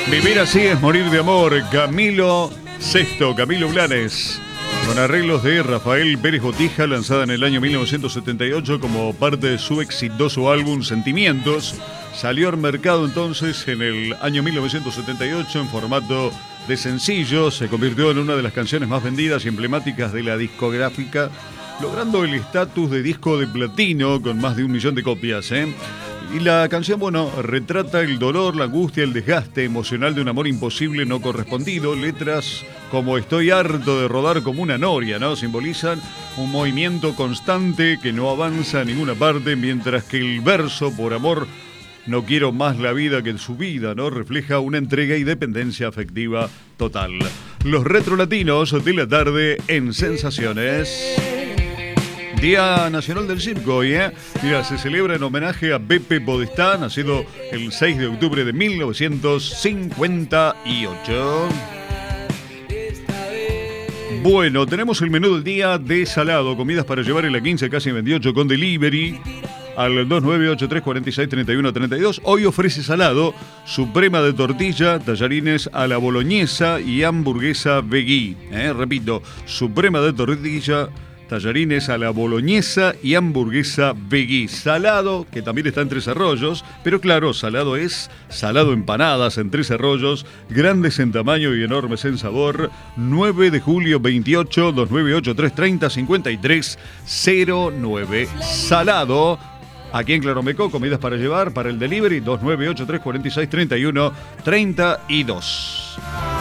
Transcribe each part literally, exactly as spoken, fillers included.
Vivir así es morir de amor. Camilo Sesto, Camilo Blanes, con arreglos de Rafael Pérez Botija, lanzada en el año mil novecientos setenta y ocho como parte de su exitoso álbum Sentimientos. Salió al mercado entonces en el año mil novecientos setenta y ocho en formato de sencillo. Se convirtió en una de las canciones más vendidas y emblemáticas de la discográfica, logrando el estatus de disco de platino con más de un millón de copias, ¿eh? Y la canción, bueno, retrata el dolor, la angustia, el desgaste emocional de un amor imposible no correspondido. Letras como estoy harto de rodar como una noria, ¿no? Simbolizan un movimiento constante que no avanza a ninguna parte, mientras que el verso, por amor, no quiero más la vida que su vida, ¿no? Refleja una entrega y dependencia afectiva total. Los retrolatinos de la tarde en Sensaciones. Día Nacional del Circo hoy, ¿eh? Mira, se celebra en homenaje a Pepe Podestá, nacido el seis de octubre de mil novecientos cincuenta y ocho. Bueno, tenemos el menú del día de salado, comidas para llevar en la quince, casi veintiocho con delivery, al dos nueve ocho tres cuatro seis tres uno tres dos. Hoy ofrece salado, suprema de tortilla, tallarines a la boloñesa y hamburguesa veggie. ¿eh? Repito, suprema de tortilla, tallarines a la boloñesa y hamburguesa veggie. Salado, que también está en Tres Arroyos, pero claro, salado es salado empanadas en Tres Arroyos, grandes en tamaño y enormes en sabor. nueve de julio veintiocho, dos nueve ocho tres tres cero cinco tres cero nueve. Salado, aquí en Claromecó, comidas para llevar, para el delivery, dos nueve ocho tres cuatro seis tres uno tres dos.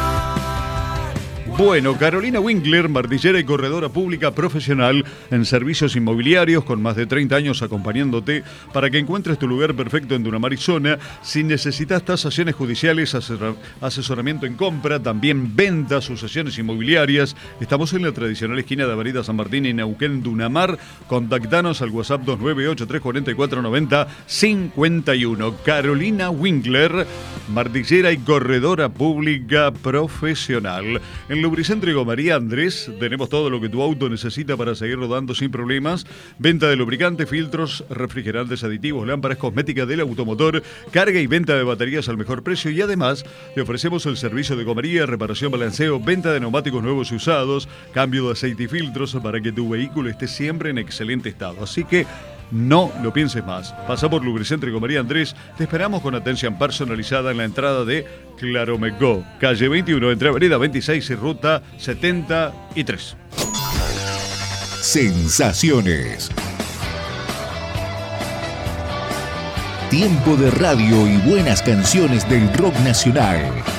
Bueno, Carolina Winkler, martillera y corredora pública profesional en servicios inmobiliarios, con más de treinta años acompañándote para que encuentres tu lugar perfecto en Dunamar y zona. Si necesitas tasaciones judiciales, asesor- asesoramiento en compra, también ventas, sucesiones inmobiliarias, estamos en la tradicional esquina de Avenida San Martín y Neuquén, Dunamar. Contactanos al WhatsApp dos nueve ocho tres cuatro cuatro nueve cero cinco uno. Carolina Winkler, martillera y corredora pública profesional. En Lubricentro Diego María Andrés tenemos todo lo que tu auto necesita para seguir rodando sin problemas. Venta de lubricante, filtros, refrigerantes, aditivos, lámparas, cosméticas del automotor, carga y venta de baterías al mejor precio, y además te ofrecemos el servicio de gomería, reparación, balanceo, venta de neumáticos nuevos y usados, cambio de aceite y filtros para que tu vehículo esté siempre en excelente estado. Así que no lo pienses más. Pasa por Lubricentro Diego María Andrés. Te esperamos con atención personalizada en la entrada de Claromecó, calle veintiuno, entre Avenida veintiséis y Ruta setenta y tres. Sensaciones. Tiempo de radio y buenas canciones del rock nacional.